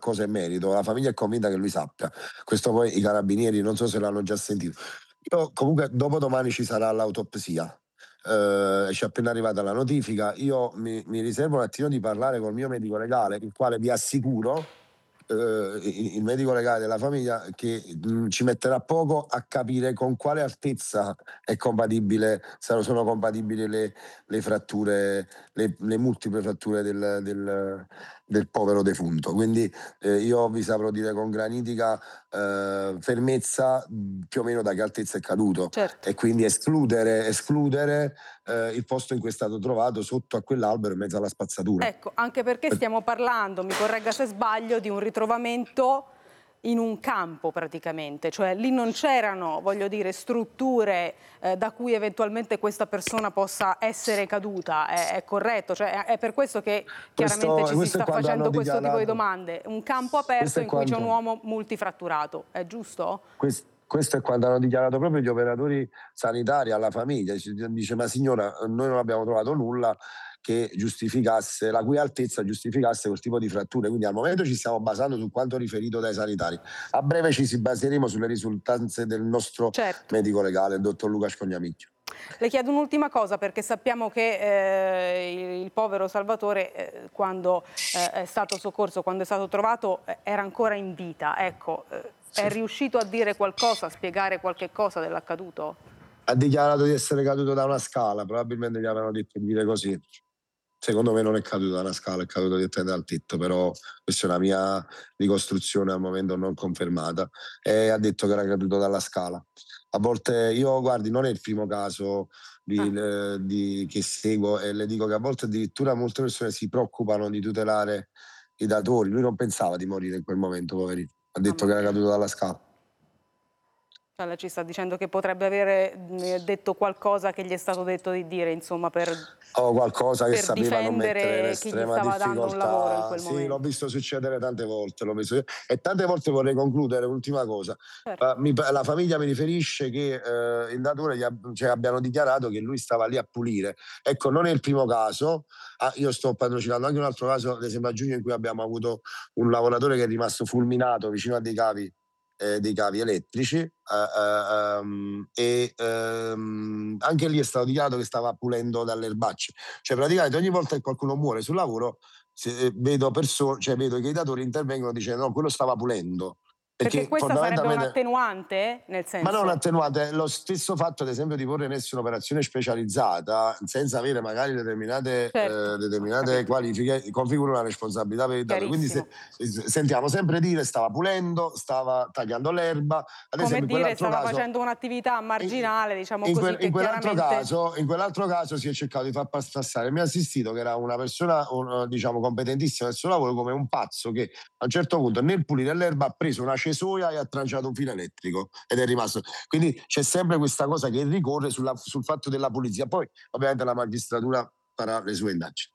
cosa in merito, la famiglia è convinta che lui sappia. Questo poi i carabinieri non so se l'hanno già sentito. Io comunque dopodomani ci sarà l'autopsia. Ci è appena arrivata la notifica. Io mi riservo un attimo di parlare col mio medico legale, il quale vi assicuro, il medico legale della famiglia, che ci metterà poco a capire con quale altezza è compatibile, sono compatibili le fratture, le multiple fratture del povero defunto. Quindi io vi saprò dire con granitica fermezza più o meno da che altezza è caduto, Certo. e quindi escludere il posto in cui è stato trovato sotto a quell'albero in mezzo alla spazzatura. Ecco, anche perché stiamo parlando, mi corregga se sbaglio, di un ritrovamento in un campo praticamente, cioè lì non c'erano, voglio dire, strutture da cui eventualmente questa persona possa essere caduta, è corretto? Cioè, è per questo che chiaramente ci si Questo è sta quando hanno facendo questo tipo di dichiarato. domande. Un campo Questo aperto è in cui c'è un quanto. uomo multifratturato, è giusto? Questo è quando hanno dichiarato proprio gli operatori sanitari alla famiglia. Dice: ma signora, noi non abbiamo trovato nulla che giustificasse, la cui altezza giustificasse quel tipo di fratture. Quindi al momento ci stiamo basando su quanto riferito dai sanitari. A breve ci si baseremo sulle risultanze del nostro Certo. medico legale, il dottor Luca Scognamicchio. Le chiedo un'ultima cosa, perché sappiamo che il povero Salvatore, quando è stato soccorso, quando è stato trovato, era ancora in vita. Ecco, è Sì. riuscito a dire qualcosa, a spiegare qualche cosa dell'accaduto? Ha dichiarato di essere caduto da una scala, probabilmente gli avevano detto di dire così. Secondo me non è caduto da una scala, è caduto direttamente dal tetto, però questa è una mia ricostruzione al momento non confermata, e ha detto che era caduto dalla scala. A volte io, guardi, non è il primo caso che seguo, e le dico che a volte addirittura molte persone si preoccupano di tutelare i datori. Lui non pensava di morire in quel momento, poverino. Ha detto Mamma che era mia. caduto dalla scala. Cioè, lei ci sta dicendo che potrebbe avere detto qualcosa che gli è stato detto di dire, insomma, O qualcosa che per sapeva non mettere in difendere chi gli estrema stava dando un lavoro in difficoltà. quel Sì, l'ho momento. visto succedere tante volte, l'ho visto. E tante volte vorrei concludere, ultima cosa. Certo. La famiglia mi riferisce che il datore cioè, abbiano dichiarato che lui stava lì a pulire. Ecco, non è il primo caso. Io sto patrocinando anche un altro caso, ad esempio a giugno, in cui abbiamo avuto un lavoratore che è rimasto fulminato vicino a dei cavi elettrici, anche lì è stato dichiarato che stava pulendo dalle erbacce. Cioè praticamente ogni volta che qualcuno muore sul lavoro, vedo che i datori intervengono dicendo: no, quello stava pulendo, Perché perché questa sarebbe un fondamentalmente. attenuante, nel Ma non senso... attenuate, lo stesso fatto ad esempio di porre in essere un'operazione specializzata senza avere magari Certo, ho determinate capito, qualifiche configura una responsabilità per il datore. Quindi chiarissimo. sentiamo sempre dire stava pulendo, stava tagliando l'erba, ad esempio Come in dire, quell'altro stava caso. facendo un'attività In, marginale, diciamo così, in che chiaramente... quell'altro caso si è cercato di far passare il mio assistito, che era una persona diciamo competentissima nel suo lavoro, come un pazzo che a un certo punto nel pulire l'erba ha preso una cesoia e ha tranciato un filo elettrico ed è rimasto. Quindi c'è sempre questa cosa che ricorre sul fatto della pulizia. Poi ovviamente la magistratura farà le sue indagini.